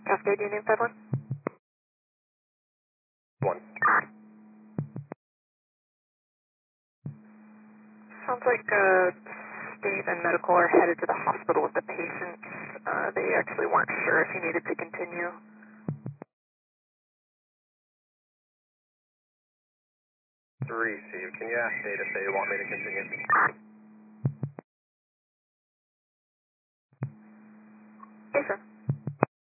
Cascade Union 5-1. 1. Sounds like Steve and medical are headed to the hospital with the patient. They actually weren't sure if he needed to continue. 3, Steve. Can you ask Nate if they want me to continue?